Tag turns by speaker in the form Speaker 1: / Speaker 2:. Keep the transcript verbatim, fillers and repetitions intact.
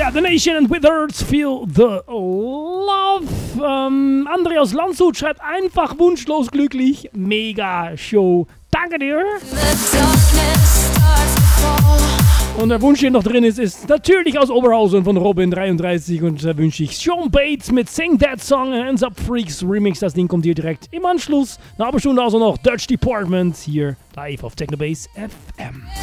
Speaker 1: Yeah, The Nation and Withers Feel the Love. Ähm, Andreas Landshut schreibt einfach wunschlos glücklich. Mega Show. Danke dir. Und der Wunsch, der noch drin ist, ist natürlich aus Oberhausen von Robin dreiunddreißig. Und da wünsche ich Sean Bates mit Sing That Song, Hands Up Freaks Remix. Das Ding kommt hier direkt im Anschluss. Eine halbe Stunde also noch Dutch Department hier live auf Technobase F M.